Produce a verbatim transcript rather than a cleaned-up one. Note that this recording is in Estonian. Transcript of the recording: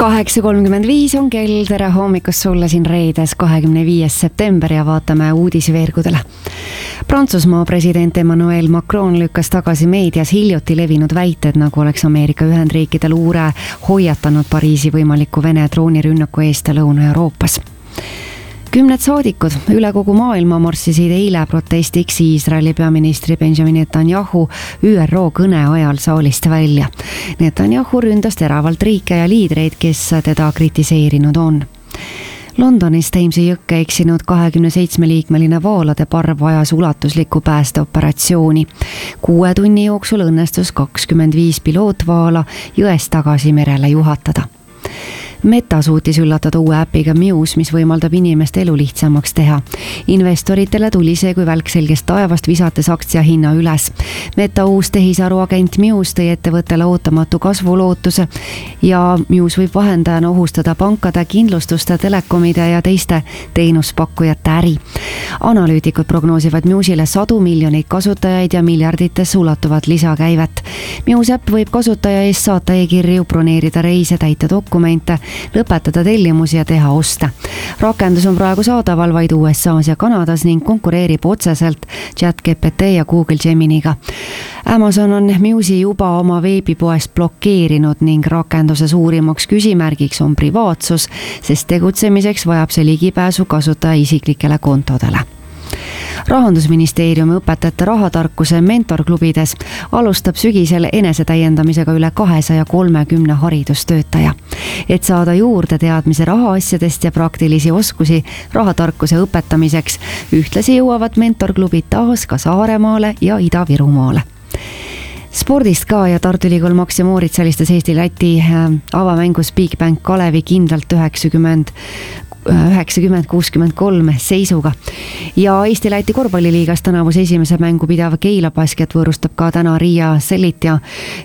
kaheksa kolmkümmend viis on kell, tere hommikust sulle siin reedes kahekümne viies september ja vaatame uudisveergudele. Prantsusmaa president Emmanuel Macron lükkas tagasi meedias hiljuti levinud väited, nagu oleks Ameerika Ühendriikide luure hoiatanud Pariisi võimaliku Vene droonirünnaku eest Lõuna-Euroopas. Kümned saadikud üle kogu maailma marssisid eile protestiks Iisraeli peaministri Benjamin Netanyahu Ü R O kõne ajal saalist välja. Netanyahu ründas teravalt riike ja liidreid, kes teda kritiseerinud on. Londonis Thamesi jõkke eksinud kahekümne seitsme liikmeline vaalade parv vajas ulatuslikku päästeoperatsiooni. Kuue tunni jooksul õnnestus kakskümmend viis pilootvaala jõest tagasi merele juhatada. Meta suutis üllatada uue äpiga Muse, mis võimaldab inimeste elu lihtsamaks teha. Investoritele tuli see kui välk selgest taevast, visates aktsia hinna üles. Meta uus tehisaruagent Muse tõi ettevõttele ootamatu kasvulootuse ja Muse võib vahendajana ohustada pankade, kindlustuste, telekomide ja teiste teenuspakkujate äri. Analüütikud prognoosivad Muse'ile sadu miljoneid kasutajaid ja miljarditesse ulatuvat lisakäivet. Muse äpp võib kasutaja eest saata e-kirju, broneerida reise, täita dokumente, lõpetada tellimusi ja teha oste. Rakendus on praegu saadaval vaid U S A-s ja Kanadas ning konkureerib otseselt ChatGPT ja Google Geminiga. Amazon on Muse'i juba oma veebipoest blokeerinud ning rakenduse suurimaks küsimärgiks on privaatsus, sest tegutsemiseks vajab see ligipääsu kasutaja isiklikele kontodele. Rahandusministeeriumi õpetajate rahatarkuse mentorklubides alustab sügisel enesetäiendamisega üle kahesaja kolmekümne haridustöötaja. Et saada juurde teadmise rahaasjadest ja praktilisi oskusi rahatarkuse õpetamiseks, ühtlasi jõuavad mentorklubid taas ka Saaremaale ja Ida-Virumaale. Spordist ka ja Tartu Ülikool Max ja Moritz alistas Eesti-Läti avamängus Bigbank Kalevi kindlalt üheksakümmend kuuskümmend kolm seisuga. Ja Eesti-Läti korvpalliliigas tänavuse esimese mängu pidav Keila Basket võõrustab ka täna Riia Sellit ja